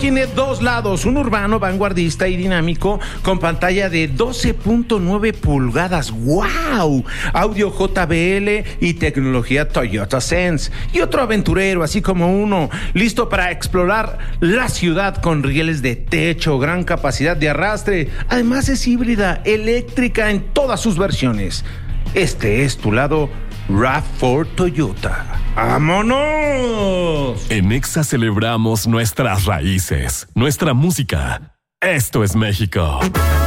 tiene dos lados, un urbano, vanguardista y dinámico con pantalla de 12.9 pulgadas. ¡Wow! Audio JBL y tecnología Toyota Sense. Y otro aventurero, así como uno, listo para explorar la ciudad con rieles de techo, gran capacidad de arrastre. Además es híbrida, eléctrica en todas sus versiones. Este es tu lado RAV4 Toyota. ¡Vámonos! En Exa celebramos nuestras raíces, nuestra música. Esto es México.